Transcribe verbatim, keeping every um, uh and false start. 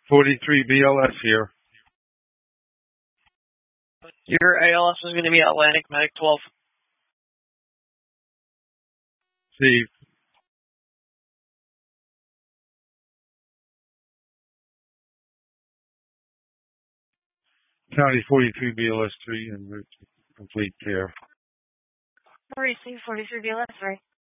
forty-three B L S here. Your A L S is going to be Atlantic Medic twelve. Steve. County forty-three B L S three and complete care. forty-three, forty-three B L S three.